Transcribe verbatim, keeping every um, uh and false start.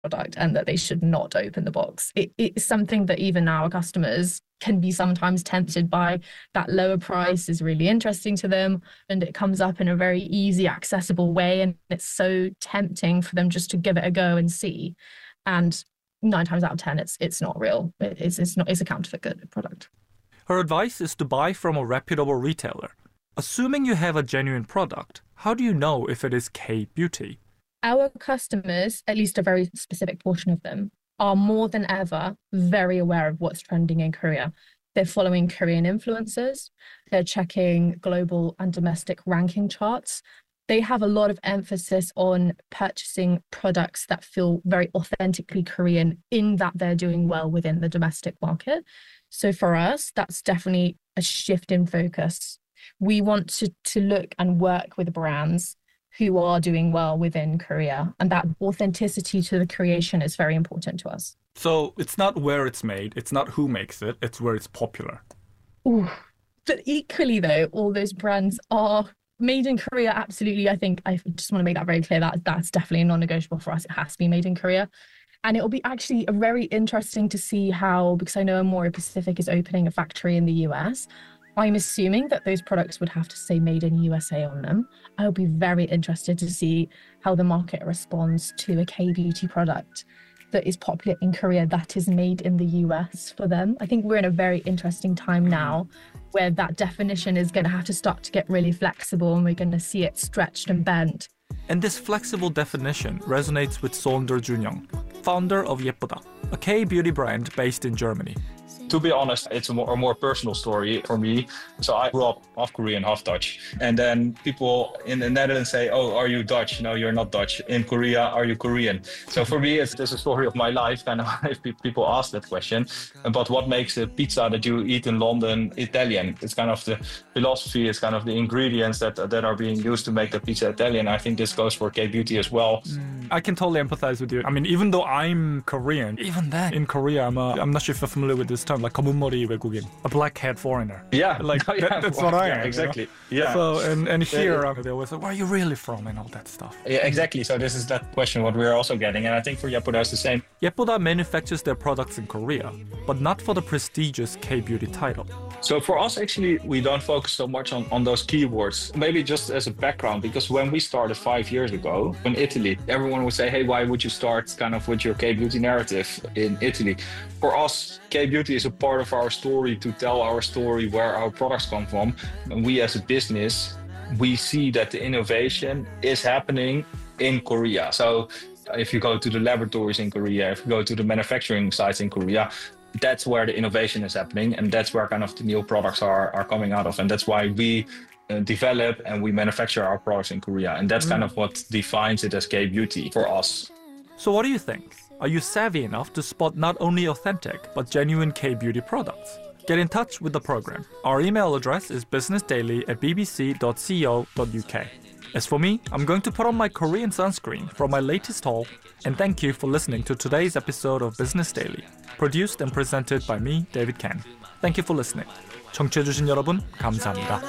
product and that they should not open the box. It, it's something that even our customers can be sometimes tempted by. That lower price is really interesting to them and it comes up in a very easy, accessible way. And it's so tempting for them just to give it a go and see. And nine times out of ten, it's it's not real. It's, it's not, it's a counterfeit good product. Her advice is to buy from a reputable retailer. Assuming you have a genuine product, how do you know if it is K-beauty? Our customers, at least a very specific portion of them, are more than ever very aware of what's trending in Korea. They're following Korean influencers. They're checking global and domestic ranking charts. They have a lot of emphasis on purchasing products that feel very authentically Korean in that they're doing well within the domestic market. So for us, that's definitely a shift in focus. We want to, to look and work with brands who are doing well within Korea. And that authenticity to the creation is very important to us. So it's not where it's made, it's not who makes it, it's where it's popular. Ooh. But equally though, all those brands are made in Korea, absolutely. I think I just want to make that very clear that that's definitely a non-negotiable for us. It has to be made in Korea. And it will be actually very interesting to see how, because I know Amore Pacific is opening a factory in the U S, I'm assuming that those products would have to say made in U S A on them. I'll be very interested to see how the market responds to a K-beauty product that is popular in Korea that is made in the U S for them. I think we're in a very interesting time now where that definition is going to have to start to get really flexible and we're going to see it stretched and bent. And this flexible definition resonates with Sonder Junyoung, founder of Yepoda, a K-beauty brand based in Germany. To be honest, it's a more, a more personal story for me. So I grew up half Korean, half Dutch. And then people in the Netherlands say, oh, are you Dutch? No, you're not Dutch. In Korea, are you Korean? So for me, it's just a story of my life, kind of, if people ask that question. But what makes a pizza that you eat in London Italian? It's kind of the philosophy, it's kind of the ingredients that, that are being used to make the pizza Italian. I think this goes for K-beauty as well. Mm, I can totally empathize with you. I mean, even though I'm Korean, even then, in Korea, I'm, a, I'm not sure if you're familiar with this term, like 검은 머리 외국인, a black-haired foreigner. Yeah, like yeah, that, that's what I yeah, am. Exactly. You know? Yeah. So and and here yeah, they always say, where are you really from, and all that stuff. Yeah, exactly. So this is that question what we're also getting, and I think for Yepoda it's the same. Yepoda manufactures their products in Korea, but not for the prestigious K-beauty title. So for us, actually, we don't focus so much on, on those keywords. Maybe just as a background, because when we started five years ago in Italy, everyone would say, hey, why would you start kind of with your K-beauty narrative in Italy? For us, K-beauty is a part of our story to tell our story, where our products come from. And we as a business, we see that the innovation is happening in Korea. So if you go to the laboratories in Korea, if you go to the manufacturing sites in Korea, that's where the innovation is happening, and that's where kind of the new products are, are coming out of. And that's why we uh, develop and we manufacture our products in Korea. And that's mm. kind of what defines it as K-beauty for us. So what do you think? Are you savvy enough to spot not only authentic, but genuine K-beauty products? Get in touch with the program. Our email address is businessdaily at b b c dot co dot u k. As for me, I'm going to put on my Korean sunscreen from my latest haul, and thank you for listening to today's episode of Business Daily, produced and presented by me, David Kan. Thank you for listening. 청취해주신 여러분, 감사합니다.